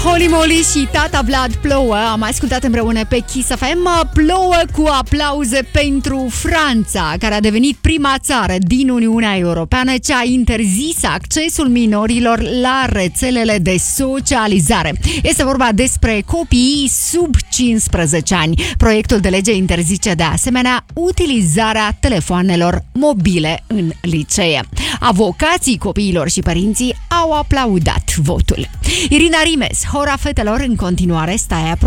Holy Moly și Tata Vlad plouă. Am ascultat împreună pe Kiss FM. Plouă cu aplauze pentru Franța, care a devenit prima țară din Uniunea Europeană ce a interzis accesul minorilor la rețelele de socializare. Este vorba despre copiii sub 15 ani. Proiectul de lege interzice de asemenea utilizarea telefoanelor mobile în licee. Avocații copiilor și părinții au aplaudat votul. Irina Rimes, Hora fetelor, în continuare, stai